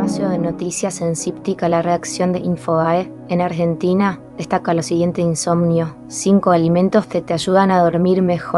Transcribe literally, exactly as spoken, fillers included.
espacio de noticias en Cíptica, la redacción de Infobae, en Argentina, destaca lo siguiente de insomnio: cinco alimentos que te ayudan a dormir mejor.